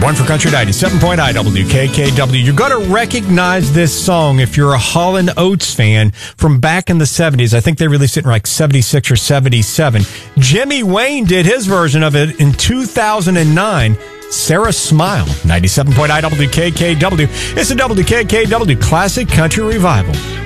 One for Country 97.9 WKKW. You're going to recognize this song if you're a Hall & Oates fan from back in the 70s. I think they released it in like 76 or 77. Jimmy Wayne did his version of it in 2009. Sarah Smile, 97.9 WKKW. It's a WKKW Classic Country Revival.